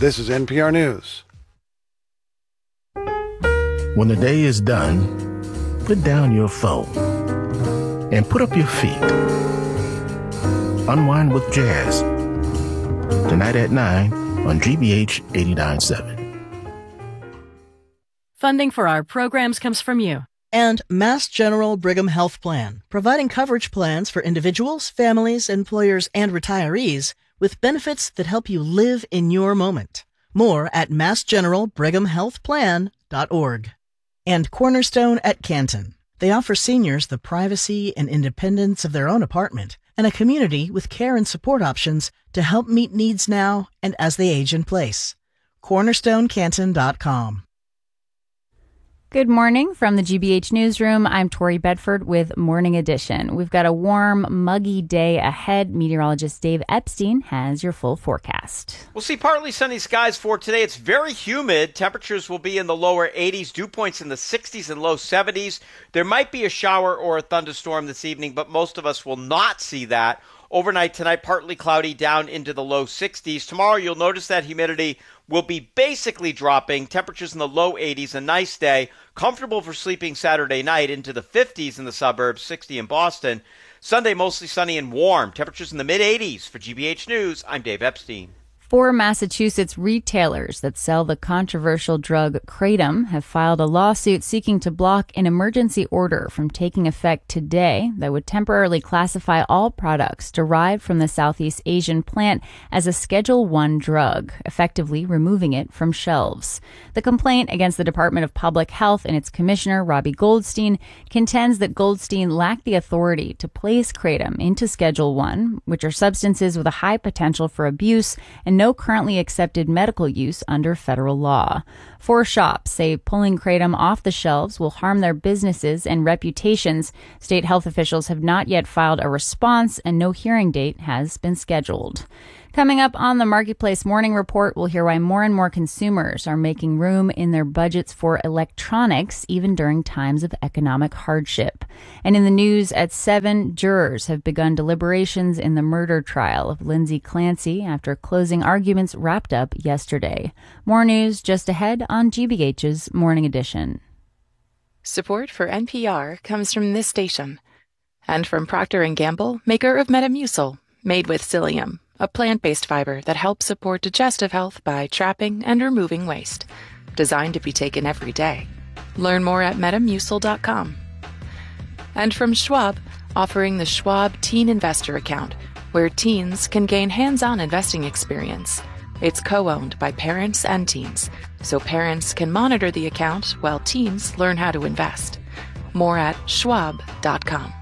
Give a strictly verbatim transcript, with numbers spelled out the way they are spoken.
This is N P R News. When the day is done, put down your phone and put up your feet. Unwind with jazz. Tonight at nine on G B H eighty-nine point seven. Funding for our programs comes from you. And Mass General Brigham Health Plan, providing coverage plans for individuals, families, employers, and retirees with benefits that help you live in your moment. More at mass general brigham health plan dot org. And Cornerstone at Canton. They offer seniors the privacy and independence of their own apartment and a community with care and support options to help meet needs now and as they age in place. cornerstone canton dot com. Good morning from the G B H Newsroom. I'm Tori Bedford with Morning Edition. We've got a warm, muggy day ahead. Meteorologist Dave Epstein has your full forecast. We'll see partly sunny skies for today. It's very humid. Temperatures will be in the lower eighties, dew points in the sixties and low seventies. There might be a shower or a thunderstorm this evening, but most of us will not see that. Overnight tonight, partly cloudy down into the low sixties. Tomorrow, you'll notice that humidity will be basically dropping. Temperatures in the low eighties, a nice day. Comfortable for sleeping Saturday night into the fifties in the suburbs, sixty in Boston. Sunday, mostly sunny and warm. Temperatures in the mid eighties. For G B H News, I'm Dave Epstein. Four Massachusetts retailers that sell the controversial drug Kratom have filed a lawsuit seeking to block an emergency order from taking effect today that would temporarily classify all products derived from the Southeast Asian plant as a Schedule one drug, effectively removing it from shelves. The complaint against the Department of Public Health and its commissioner, Robbie Goldstein, contends that Goldstein lacked the authority to place Kratom into Schedule one, which are substances with a high potential for abuse and no currently accepted medical use under federal law. Four shops say pulling Kratom off the shelves will harm their businesses and reputations. State health officials have not yet filed a response, and no hearing date has been scheduled. Coming up on the Marketplace Morning Report, we'll hear why more and more consumers are making room in their budgets for electronics, even during times of economic hardship. And in the news at seven, jurors have begun deliberations in the murder trial of Lindsay Clancy after closing arguments wrapped up yesterday. More news just ahead on G B H's Morning Edition. Support for N P R comes from this station and from Procter and Gamble, maker of Metamucil, made with psyllium, a plant-based fiber that helps support digestive health by trapping and removing waste. Designed to be taken every day. Learn more at metamucil dot com. And from Schwab, offering the Schwab Teen Investor Account, where teens can gain hands-on investing experience. It's co-owned by parents and teens, so parents can monitor the account while teens learn how to invest. More at schwab dot com.